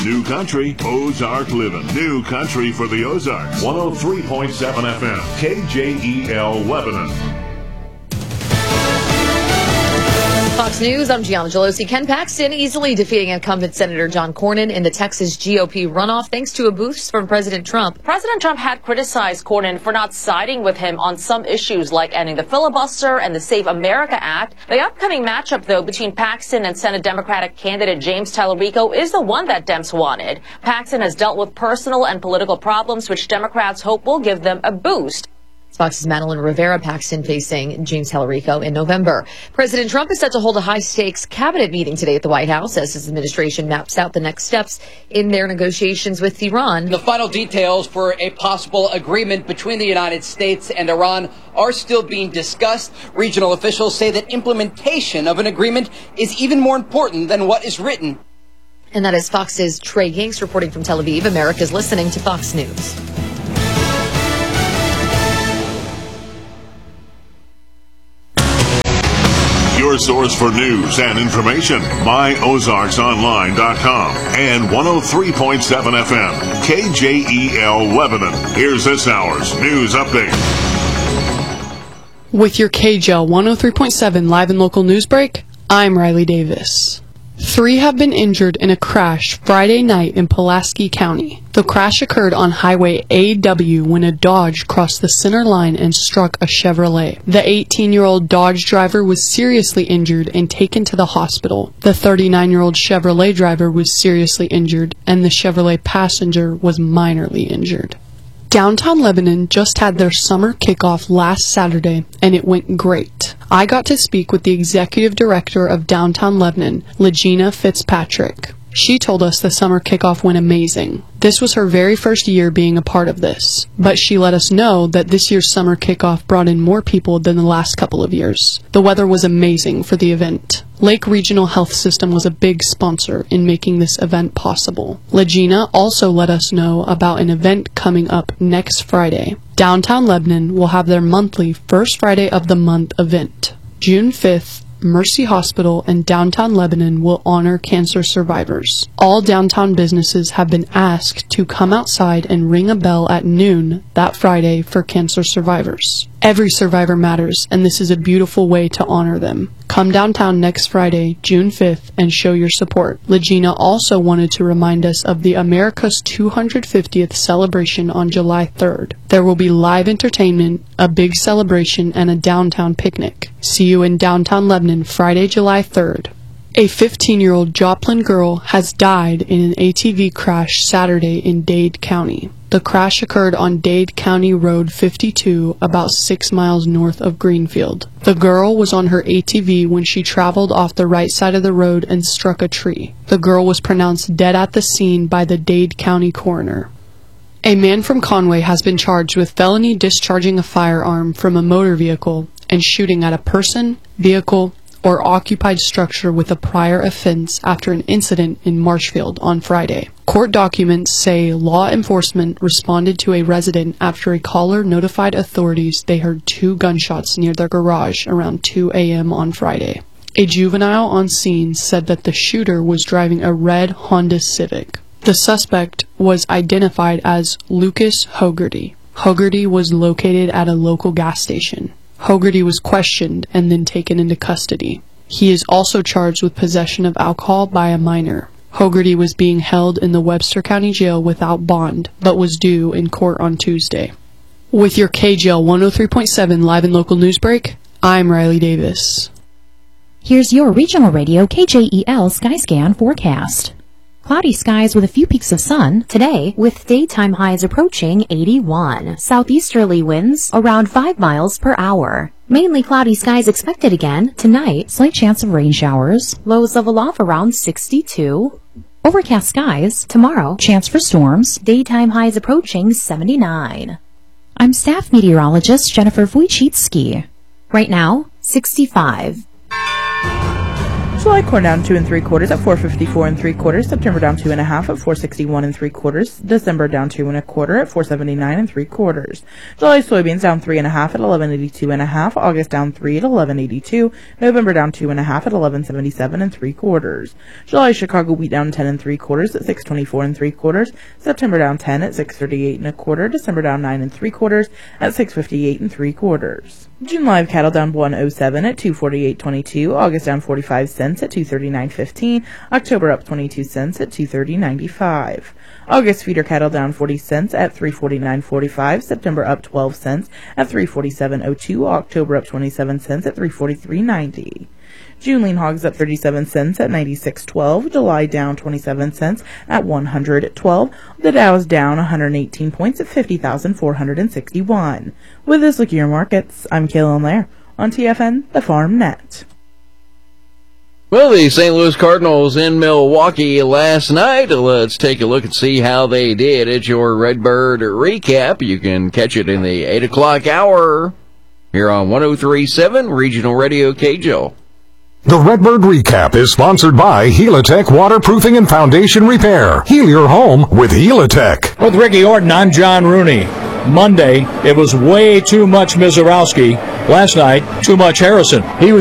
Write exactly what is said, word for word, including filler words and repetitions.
New Country, Ozark Living. New Country for the Ozarks. one oh three point seven F M, K J E L Lebanon. Fox News, I'm Gianna Gelosi. Ken Paxton easily defeating incumbent Senator John Cornyn in the Texas G O P runoff thanks to a boost from President Trump. President Trump had criticized Cornyn for not siding with him on some issues like ending the filibuster and the Save America Act. The upcoming matchup, though, between Paxton and Senate Democratic candidate James Tallarico is the one that Dems wanted. Paxton has dealt with personal and political problems, which Democrats hope will give them a boost. Fox's Madeline Rivera. Paxton facing James Tallarico in November. President Trump is set to hold a high-stakes cabinet meeting today at the White House as his administration maps out the next steps in their negotiations with Iran. The final details for a possible agreement between the United States and Iran are still being discussed. Regional officials say that implementation of an agreement is even more important than what is written. And that is Fox's Trey Yanks reporting from Tel Aviv. America's listening to Fox News. Your source for news and information, my ozarks online dot com and one oh three point seven F M, K J E L Lebanon. Here's this hour's news update. With your K J L one oh three point seven live and local news break, I'm Riley Davis. Three have been injured in a crash Friday night in Pulaski County. The crash occurred on Highway A W when a Dodge crossed the center line and struck a Chevrolet. The eighteen-year-old Dodge driver was seriously injured and taken to the hospital. The thirty-nine-year-old Chevrolet driver was seriously injured, and the Chevrolet passenger was minorly injured. Downtown Lebanon just had their summer kickoff last Saturday, and it went great. I got to speak with the executive director of Downtown Lebanon, Legina Fitzpatrick. She told us the summer kickoff went amazing. This was her very first year being a part of this, but she let us know that this year's summer kickoff brought in more people than the last couple of years. The weather was amazing for the event. Lake Regional Health System was a big sponsor in making this event possible. Legina also let us know about an event coming up next Friday. Downtown Lebanon will have their monthly First Friday of the Month event. June fifth, Mercy Hospital and Downtown Lebanon will honor cancer survivors. All downtown businesses have been asked to come outside and ring a bell at noon that Friday for cancer survivors. Every survivor matters, and this is a beautiful way to honor them. Come downtown next Friday, June fifth, and show your support. Legina also wanted to remind us of the America's two hundred fiftieth celebration on July third. There will be live entertainment, a big celebration, and a downtown picnic. See you in downtown Lebanon Friday, July third. A fifteen-year-old Joplin girl has died in an A T V crash Saturday in Dade County. The crash occurred on Dade County Road fifty-two, about six miles north of Greenfield. The girl was on her A T V when she traveled off the right side of the road and struck a tree. The girl was pronounced dead at the scene by the Dade County coroner. A man from Conway has been charged with felony discharging a firearm from a motor vehicle and shooting at a person, vehicle, or occupied structure with a prior offense after an incident in Marshfield on Friday. Court documents say law enforcement responded to a resident after a caller notified authorities they heard two gunshots near their garage around two a.m. on Friday. A juvenile on scene said that the shooter was driving a red Honda Civic. The suspect was identified as Lucas Hogarty. Hogarty was located at a local gas station. Hogarty was questioned and then taken into custody. He is also charged with possession of alcohol by a minor. Hogarty was being held in the Webster County Jail without bond, but was due in court on Tuesday. With your K J L one oh three point seven live and local news break, I'm Riley Davis. Here's your regional radio K J E L Skyscan forecast. Cloudy skies with a few peaks of sun today, with daytime highs approaching eighty-one. Southeasterly winds around five miles per hour. Mainly cloudy skies expected again tonight. Slight chance of rain showers. Lows level off around sixty-two. Overcast skies tomorrow. Chance for storms. Daytime highs approaching seventy-nine. I'm staff meteorologist Jennifer Wojcicki. Right now, sixty-five. July corn down two and three quarters at four fifty-four and three quarters. September down two and a half at four sixty-one and three quarters. December down two and a quarter at four seventy-nine and three quarters. July soybeans down three and a half at eleven eighty-two and a half. August down three at eleven eighty-two. November down two and a half at eleven seventy-seven and three quarters. July Chicago wheat down ten and three quarters at six twenty-four and three quarters. September down ten at six thirty-eight and a quarter. December down nine and three quarters at six fifty-eight and three quarters. June live cattle down one oh seven at two forty-eight twenty-two. August down forty-five cents at two thirty-nine fifteen. October up twenty-two cents at two thirty ninety-five. August feeder cattle down forty cents at three forty-nine forty-five. September up twelve cents at three forty-seven oh two. October up twenty-seven cents at three forty-three ninety. June lean hogs up thirty-seven cents at ninety-six twelve. July down twenty-seven cents at one hundred twelve. The Dow is down one hundred eighteen points at fifty thousand four hundred sixty-one. With this look at your markets, I'm Kaylin Lair on T F N, the Farm Net. Well, the Saint Louis Cardinals in Milwaukee last night. Let's take a look and see how they did. It's your Redbird recap. You can catch it in the eight o'clock hour here on one oh three point seven Regional Radio K J O. The Redbird Recap is sponsored by Helitech Waterproofing and Foundation Repair. Heal your home with Helitech. With Ricky Orton, I'm John Rooney. Monday, it was way too much Mizorowski. Last night, too much Harrison. He was